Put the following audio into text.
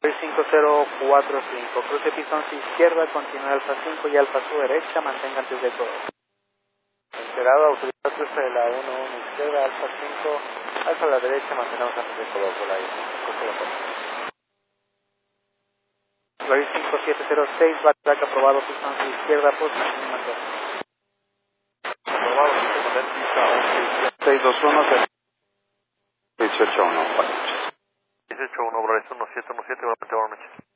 5045, cruce pistón su izquierda, continúa Alfa 5 y Alfa su derecha, mantenga antes de todo. Enterado, autoridad cruce de la 11 izquierda, Alfa 5, Alfa a la derecha, mantenemos antes de todo por ahí. 5706, backtrack aprobado, pistón su izquierda, posición aprobado, pista 621, 18-1, buenas noches. 18-1, Bryce 1717, buenas noches.